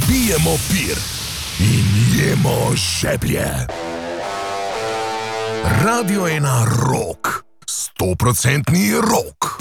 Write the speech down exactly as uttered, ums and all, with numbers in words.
Pijemo pir in jemo žeblje. Radio ena rock, stoprocentni rock.